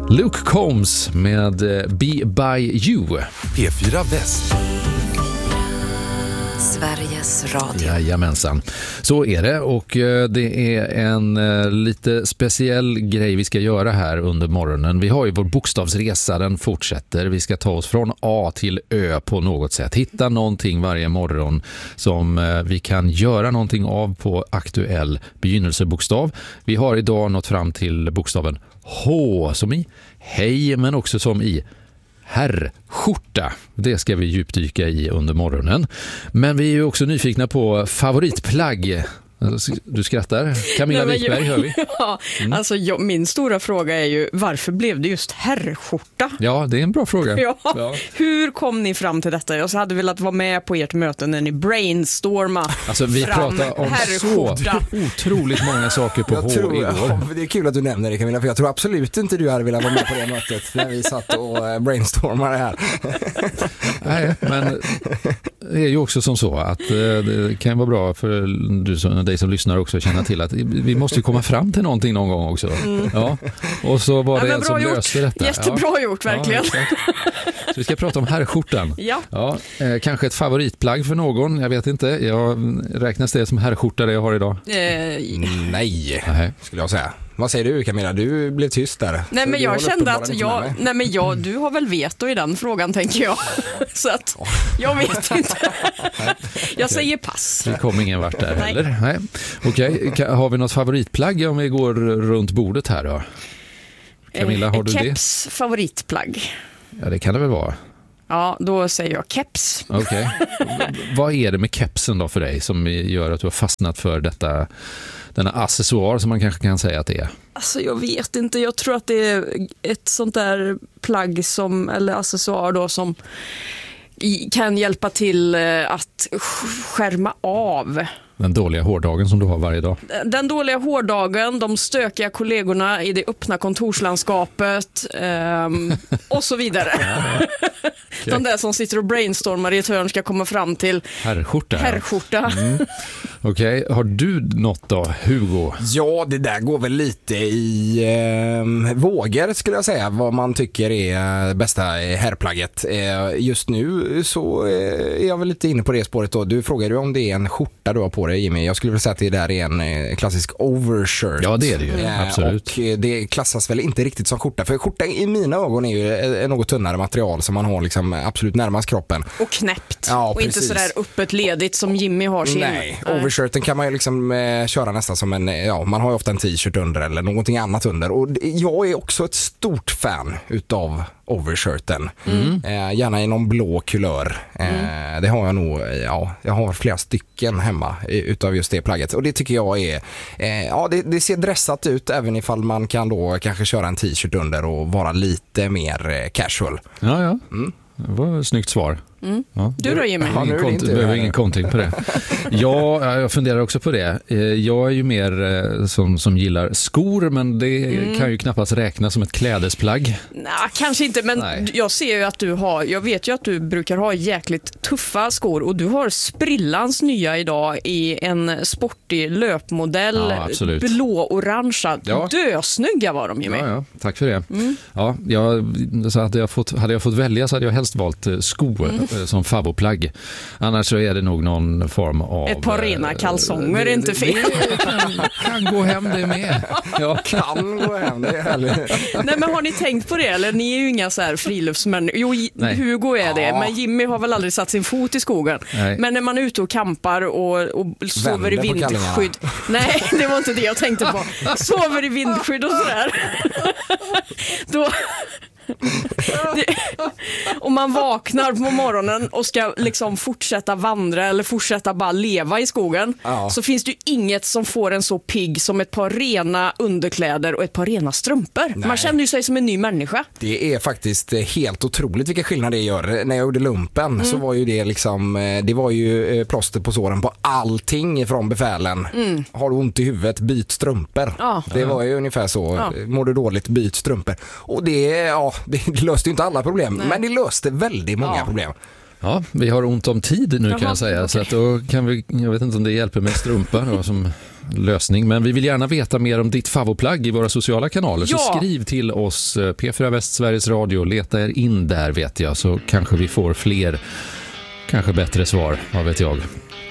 Luke Combs med Be By You. P4 Väst. Sveriges Radio. Jajamensan. Så är det, och det är en lite speciell grej vi ska göra här under morgonen. Vi har ju vår bokstavsresa, den fortsätter. Vi ska ta oss från A till Ö på något sätt. Hitta någonting varje morgon som vi kan göra någonting av på aktuell begynnelsebokstav. Vi har idag nått fram till bokstaven H som i hej, men också som i herrskjorta. Det ska vi djupdyka i under morgonen. Men vi är ju också nyfikna på favoritplagg. Du skrattar. Camilla Wikberg hör vi. Ja, alltså min stora fråga är ju, varför blev det just herrskjorta? Ja, det är en bra fråga. Ja. Hur kom ni fram till detta? Jag hade velat vara med på ert möte när ni brainstormade. Alltså vi pratar om så otroligt många saker på H igår. Det är kul att du nämner det, Camilla, för jag tror absolut inte du hade velat vara med på det mötet när vi satt och brainstormade här. Nej, men det är ju också som så att det kan vara bra för dig som lyssnar också att känna till att vi måste komma fram till någonting någon gång också. Ja. Och så var det en som löste detta. Jättebra gjort, verkligen. Så vi ska prata om herrskjortan. Ja. Kanske ett favoritplagg för någon, jag vet inte. Räknas det som herrskjorta det jag har idag? Nej, skulle jag säga. Vad säger du, Camilla? Du blev tyst där. Nej, men jag kände att du har väl veto i den frågan, tänker jag. Så att jag vet inte. Jag säger pass. Det kom ingen vart där heller. Nej. Okej, har vi något favoritplagg om vi går runt bordet här då? Camilla, har du det? Keps favoritplagg. Ja, det kan det väl vara. Ja, då säger jag keps. Okej. Vad är det med kepsen då för dig som gör att du har fastnat för denna accessoar som man kanske kan säga att det är? Alltså jag vet inte, jag tror att det är ett sånt där plagg eller accessoar då som kan hjälpa till att skärma av den dåliga hårdagen som du har varje dag. Den dåliga hårdagen, de stökiga kollegorna i det öppna kontorslandskapet och så vidare. Okay. De där som sitter och brainstormar i ett hörn ska komma fram till herrskjorta. Okej, har du något då, Hugo? Ja, det där går väl lite i vågor skulle jag säga, vad man tycker är bästa herrplagget. Just nu så är jag väl lite inne på det spåret då. Du frågar ju om det är en skjorta du har på dig, Jimmy. Jag skulle vilja säga att det där är en klassisk overshirt. Ja, det är det ju, absolut. Och det klassas väl inte riktigt som skjorta, för skjorta i mina ögon är ju ett något tunnare material som man har liksom absolut närmast kroppen. Och knäppt. Ja, och precis. Inte sådär öppet ledigt som Jimmy har sin. Nej, overshirten kan man ju liksom köra nästan som man har ju ofta en t-shirt under eller någonting annat under. Och jag är också ett stort fan utav overshirten. Gärna i någon blå kulör. Det har jag nog, jag har flera stycken hemma utav just det plagget. Och det tycker jag är, det ser dressat ut även ifall man kan då kanske köra en t-shirt under och vara lite mer casual. Ja. Det var ett snyggt svar. Ja. Du då, Jimmy? Du behöver ingen kontring på det. Ja, jag funderar också på det. Jag är ju mer som gillar skor, men det kan ju knappast räknas som ett klädesplagg. Nej, kanske inte, men jag ser ju att jag vet ju att du brukar ha jäkligt tuffa skor, och du har sprillans nya idag i en sportig löpmodell, blå-orangea. Ja. Dösnygga var de, Jimmy. Ja, tack för det. Så hade jag fått välja så hade jag helst valt skor som favoplagg. Annars så är det nog någon form av... Ett par rena kalsonger är inte fel. Kan gå hem det med. Ja, kan gå hem det är. Nej, men har ni tänkt på det? Eller ni är ju inga så här friluftsmän. Jo, Hugo är det. Men Jimmy har väl aldrig satt sin fot i skogen. Nej. Men när man är ute och kampar och sover i vindskydd. Nej, det var inte det jag tänkte på. Sover i vindskydd och sådär. Då... Om man vaknar på morgonen och ska liksom fortsätta vandra eller fortsätta bara leva i skogen, så finns det ju inget som får en så pigg som ett par rena underkläder och ett par rena strumpor. Nej. Man känner ju sig som en ny människa. Det är faktiskt helt otroligt vilka skillnader det gör. När jag gjorde lumpen så var ju det liksom, det var ju plåster på såren på allting från befälen. Har du ont i huvudet, byt strumpor. Det var ju ungefär så. Mår du dåligt, byt strumpor. Och det löste ju inte alla problem, men det löste väldigt många problem. Ja, vi har ont om tid nu kan jag säga. Okay. Så att då kan vi, jag vet inte om det hjälper med strumpa då, som lösning. Men vi vill gärna veta mer om ditt favoplagg i våra sociala kanaler. Så skriv till oss, P4 Väst, Sveriges Radio. Leta er in där vet jag, så kanske vi får fler, kanske bättre svar, vad vet jag.